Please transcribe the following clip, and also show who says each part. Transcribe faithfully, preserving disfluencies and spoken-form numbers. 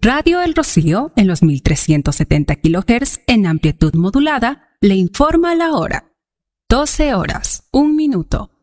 Speaker 1: Radio El Rocío, en los mil trescientos setenta kilohertz en amplitud modulada, le informa la hora. doce horas, un minuto.